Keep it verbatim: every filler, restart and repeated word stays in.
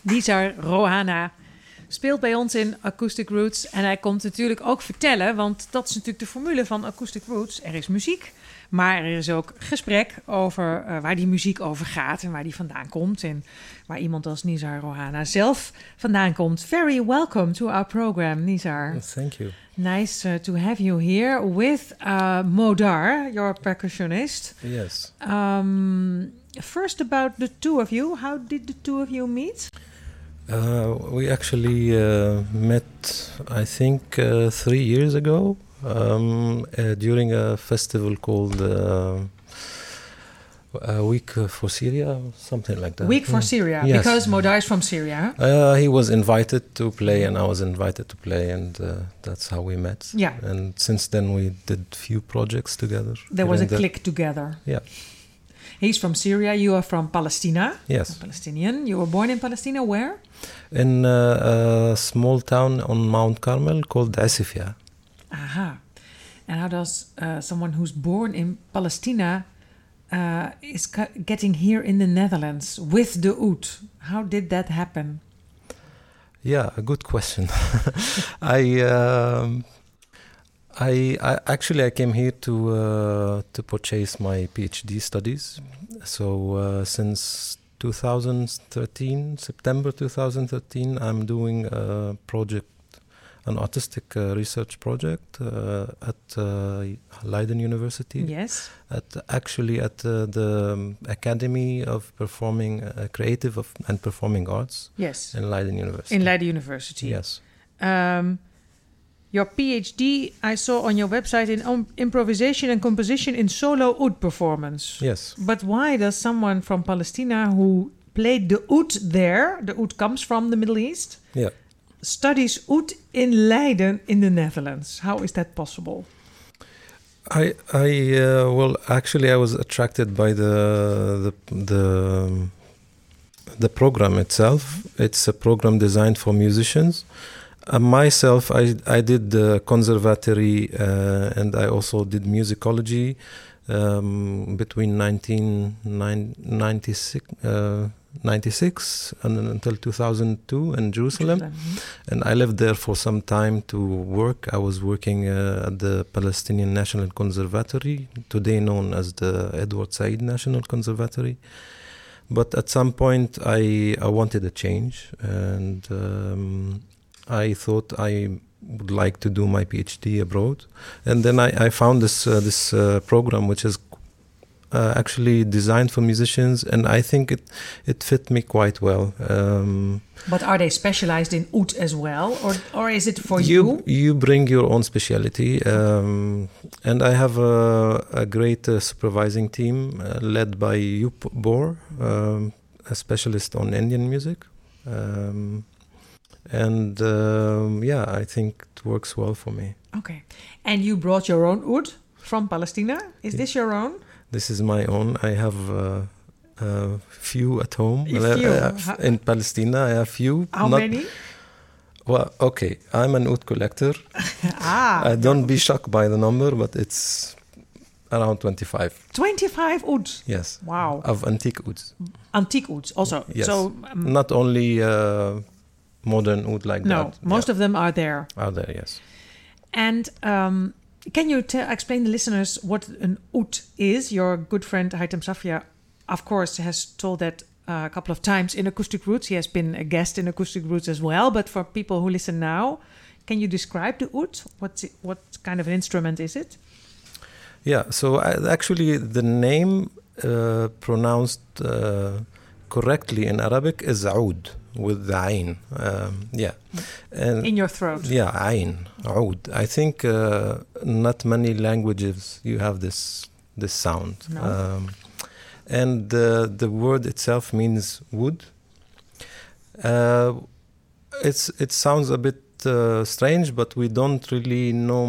Nizar Rohana speelt bij ons in Acoustic Roots. En hij komt natuurlijk ook vertellen, want dat is natuurlijk de formule van Acoustic Roots. Er is muziek, maar er is ook gesprek over uh, waar die muziek over gaat en waar die vandaan komt. En waar iemand als Nizar Rohana zelf vandaan komt. Very welcome to our program, Nizar. Yes, thank you. Nice uh, to have you here with uh, Modar, your percussionist. Yes. Um, first, about the two of you. How did the two of you meet? Uh, we actually uh, met, I think, uh, three years ago um, uh, during a festival called uh, a Week for Syria, something like that. Week for mm. Syria, yes. Because Modar is from Syria. Uh, he was invited to play, and I was invited to play, and uh, that's how we met. Yeah. And since then, we did few projects together. There was a the click together. Yeah. He's from Syria. You are from Palestine. Yes. A Palestinian. You were born in Palestine. Where? In uh, a small town on Mount Carmel called Asifia. Aha. And how does uh, someone who's born in Palestine uh, is ca- getting here in the Netherlands with the oud? How did that happen? Yeah, a good question. I, um, I, I actually I came here to uh, to purchase my PhD studies. So uh, since two thousand thirteen, September two thousand thirteen, I'm doing a project, an artistic uh, research project uh, at uh, Leiden University. Yes. At actually at uh, the um, Academy of Performing, uh, Creative of, and Performing Arts. Yes. In Leiden University. In Leiden University. Yes. Um, your PhD I saw on your website in um, improvisation and composition in solo oud performance. Yes. But why does someone from Palestine who played the oud there, the oud comes from the Middle East, yeah. studies oud in Leiden in the Netherlands? How is that possible? I, I uh, well, actually, I was attracted by the the the, um, the program itself. It's a program designed for musicians. Uh, myself, I I did the conservatory uh, and I also did musicology um, between nineteen ninety-six, uh, ninety-six and until two thousand two in Jerusalem. Jerusalem. And I lived there for some time to work. I was working uh, at the Palestinian National Conservatory, today known as the Edward Said National Conservatory. But at some point, I, I wanted a change, and um, I thought I would like to do my PhD abroad. And then I, I found this uh, this uh, program, which is uh, actually designed for musicians, and I think it, it fit me quite well. Um, but are they specialized in oud as well, or or is it for you? You, you bring your own specialty, um, and I have a, a great uh, supervising team uh, led by Yup Bor, um, a specialist on Indian music. Um, And um, yeah, I think it works well for me. Okay. And you brought your own oud from Palestine. Is this your own? This is my own. I have uh, a few at home. A few. Uh, in Palestine, I have few. How Not, many? Well, okay. I'm an oud collector. ah. Uh, don't be shocked by the number, but it's around twenty-five. twenty-five ouds? Yes. Wow. Of antique ouds. Antique ouds also? Yes. So, um, Not only uh, modern oud like no, that. No, most yeah. of them are there. Are there, yes. And um, can you t- explain the listeners what an oud is? Your good friend Haitham Safia, of course, has told that uh, a couple of times in Acoustic Roots. He has been a guest in Acoustic Roots as well. But for people who listen now, can you describe the oud? What's it, what kind of an instrument is it? Yeah, so I, actually the name uh, pronounced uh, correctly in Arabic is oud. With the ayn, um, yeah. And in your throat. Yeah, ayn, oud. I think uh, not many languages you have this this sound. No. Um, and uh, the word itself means wood. Uh, it's it sounds a bit uh, strange, but we don't really know